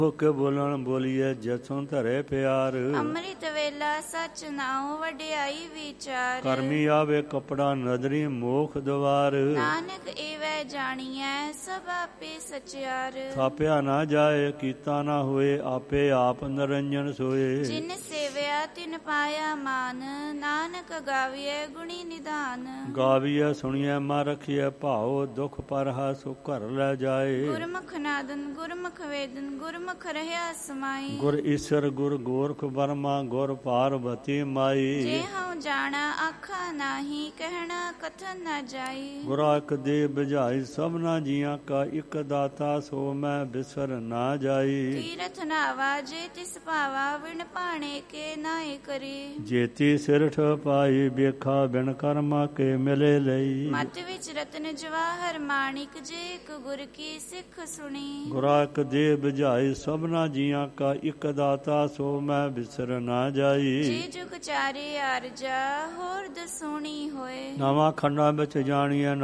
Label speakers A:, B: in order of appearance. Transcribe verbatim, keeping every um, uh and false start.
A: ਕੇ ਬੋਲਣ ਬੋਲੀਏ ਜਸੋਂ ਧਰੇ ਪਿਆਰ।
B: ਅੰਮ੍ਰਿਤ ਵੇਲਾ ਸਚ ਨਾਉ ਵਡਿਆਈ ਵਿਚਾਰ।
A: ਕਰਮੀ ਆਵੇ ਕਪੜਾ ਨਦਰੀ ਮੋਖ ਦਵਾਰ।
B: ਨਾਨਕ ਏਵੈ ਜਾਣੀਐ ਸਭ ਆਪੇ ਸਚਿਆਰ।
A: ਥਾਪਿਆ ਨਾ ਜਾਏ ਕੀਤਾ ਨਾ ਹੋਏ ਆਪੇ ਆਪ ਨਿਰੰਜਨ ਸੋਏ।
B: ਜਿਨ ਸੇਵਿਆ ਤਿਨ ਪਾਇਆ ਮਾਨ ਨਾਨਕ ਗਾਵੀਐ ਗੁਣੀ ਨਿਧਾਨ।
A: ਗਾਵੀਐ ਸੁਣੀਐ ਮਾ ਰਖੀਐ ਭਾਉ ਦੁਖ ਪਰਹਾ ਸੁ ਘਰ ਲੈ ਜਾਏ।
B: ਗੁਰਮੁਖ ਨਾਦਨ ਗੁਰਮੁਖ ਵੇਦਨ ਗੁਰਮੁਖ ਰਹਿਆ ਸਮਾਈ।
A: ਗੁਰ ਈਸ਼ਰ ਗੁਰ ਗੋਰਖ ਬਰਮਾ ਗੁਰ ਪਾਰਬਤੀ ਮਾਈ।
B: ਜੇ ਹਉ ਜਾਣਾ ਆਖਾ ਨਾਹੀ ਕਹਿਣਾ ਕਥਨ ਨਾ ਜਾਈ।
A: ਗੁਰਾ ਇਕ ਦੇ ਬੁਝਾਈ ਸਭਨਾ ਜੀਆਂ ਕਾ ਇਕ ਦਾਤਾ ਸੋ ਮੈਂ ਬਿਸਰ ਨਾ ਜਾਈ।
B: ਤੀਰਥ ਨਾਵਾ ਜੇ ਤਿਸ ਭਾਵਾ ਵਿਣ ਭਾਣੇ ਕੇ ਨਾਏ ਕਰੀ।
A: ਜੇਤੀ ਸਿਰਠ ਪਾਈ ਵੇਖਾ ਬਿਨ ਕਰਮਾ ਕੇ ਮਿਲੇ ਲਈ।
B: ਮਤ ਵਿੱਚ ਰਤਨ ਜਵਾਹਰ ਮਾਣਿਕ ਜੇ ਇਕ ਗੁਰ ਕੀ ਸਿੱਖ ਸੁਣੀ।
A: ਗੁਰਾ ਇਕ ਦੇ ਬੁਝਾਈ ਸਭਨਾ ਜੀਆਂ ਕਾ ਇਕ ਦਾਤਾ ਸੋ ਮੈਂ ਬਿਸਰ ਨਾ ਜਾਈ।
B: ਜੇ ਜੁਗ ਚਾਰੇ ਅਰਜਾ ਹੋਰ ਦਸੂਣੀ ਹੋਏ।
A: ਨਵਾਂ ਖੰਡਾਂ ਵਿੱਚ ਜਾਣੀਐ